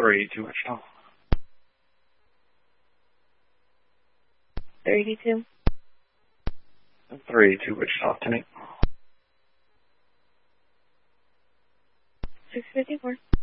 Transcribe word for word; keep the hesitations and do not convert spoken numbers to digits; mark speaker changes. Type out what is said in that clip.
Speaker 1: three to Wichita.
Speaker 2: thirty-two.
Speaker 1: three to Wichita, ten eight.
Speaker 2: six fifty-four.